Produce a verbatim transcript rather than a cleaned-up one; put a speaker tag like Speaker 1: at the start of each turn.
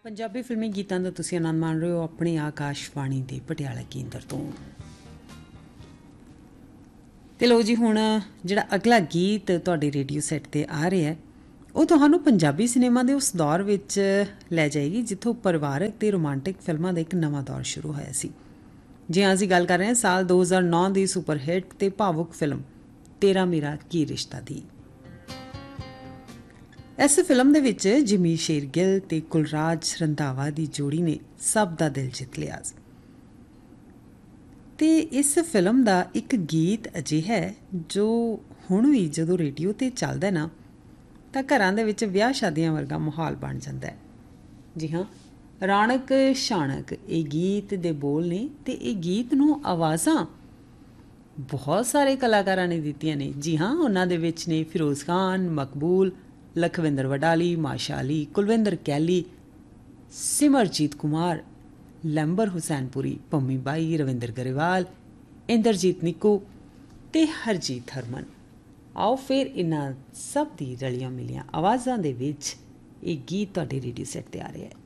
Speaker 1: ਪੰਜਾਬੀ ਫਿਲਮੀ ਗੀਤਾਂ ਦਾ ਤੁਸੀਂ ਆਨੰਦ ਮਾਣ ਰਹੇ ਹੋ ਆਪਣੇ ਆਕਾਸ਼ਵਾਣੀ ਦੇ ਪਟਿਆਲਾ ਕੇਂਦਰ ਤੋਂ। ਤੇ ਲਓ ਜੀ, ਹੁਣ ਜਿਹੜਾ ਅਗਲਾ ਗੀਤ ਤੁਹਾਡੇ ਰੇਡੀਓ ਸੈੱਟ 'ਤੇ ਆ ਰਿਹਾ ਉਹ ਤੁਹਾਨੂੰ ਪੰਜਾਬੀ ਸਿਨੇਮਾ ਦੇ ਉਸ ਦੌਰ ਵਿੱਚ ਲੈ ਜਾਏਗੀ ਜਿੱਥੋਂ ਪਰਿਵਾਰਕ ਅਤੇ ਰੋਮਾਂਟਿਕ ਫਿਲਮਾਂ ਦਾ ਇੱਕ ਨਵਾਂ ਦੌਰ ਸ਼ੁਰੂ ਹੋਇਆ ਸੀ। ਜੀ ਹਾਂ, ਅਸੀਂ ਗੱਲ ਕਰ ਰਹੇ ਹਾਂ ਸਾਲ ਦੋ ਹਜ਼ਾਰ ਨੌ ਦੀ ਸੁਪਰ ਹਿੱਟ ਅਤੇ ਭਾਵੁਕ ਫਿਲਮ ਤੇਰਾ ਮੇਰਾ ਕੀ ਰਿਸ਼ਤਾ ਦੀ। ਇਸ ਫਿਲਮ ਦੇ ਵਿੱਚ ਜਿਮੀ ਸ਼ੇਰਗਿੱਲ ਅਤੇ ਕੁਲਰਾਜ ਰੰਧਾਵਾ ਦੀ ਜੋੜੀ ਨੇ ਸਭ ਦਾ ਦਿਲ ਜਿੱਤ ਲਿਆ। ਅਤੇ ਇਸ ਫਿਲਮ ਦਾ ਇੱਕ ਗੀਤ ਅਜਿਹਾ ਹੈ ਜੋ ਹੁਣ ਵੀ ਜਦੋਂ ਰੇਡੀਓ 'ਤੇ ਚੱਲਦਾ ਨਾ ਤਾਂ ਘਰਾਂ ਦੇ ਵਿੱਚ ਵਿਆਹ ਸ਼ਾਦੀਆਂ ਵਰਗਾ ਮਾਹੌਲ ਬਣ ਜਾਂਦਾ ਹੈ। ਜੀ ਹਾਂ, ਰੌਣਕ ਸ਼ਾਨਕ ਇਹ ਗੀਤ ਦੇ ਬੋਲ ਨੇ ਅਤੇ ਇਹ ਗੀਤ ਨੂੰ ਆਵਾਜ਼ਾਂ ਬਹੁਤ ਸਾਰੇ ਕਲਾਕਾਰਾਂ ਨੇ ਦਿੱਤੀਆਂ ਨੇ। ਜੀ ਹਾਂ, ਉਹਨਾਂ ਦੇ ਵਿੱਚ ਨੇ ਫਿਰੋਜ਼ ਖਾਨ, ਮਕਬੂਲ, ਲਖਵਿੰਦਰ ਵਡਾਲੀ, ਮਾਸ਼ਾ ਅਲੀ, ਕੁਲਵਿੰਦਰ ਕੈਲੀ, ਸਿਮਰਜੀਤ ਕੁਮਾਰ, ਲੈਂਬਰ ਹੁਸੈਨਪੁਰੀ, ਪੰਮੀ ਬਾਈ, ਰਵਿੰਦਰ ਗਰੇਵਾਲ, ਇੰਦਰਜੀਤ ਨਿੱਕੂ ਅਤੇ ਹਰਜੀਤ ਹਰਮਨ। ਆਓ ਫਿਰ ਇਹਨਾਂ ਸਭ ਦੀ ਰਲੀਆਂ ਮਿਲੀਆਂ ਆਵਾਜ਼ਾਂ ਦੇ ਵਿੱਚ ਇਹ ਗੀਤ ਤੁਹਾਡੇ ਰੇਡੀਓ ਸੈੱਟ 'ਤੇ ਆ ਰਿਹਾ ਹੈ।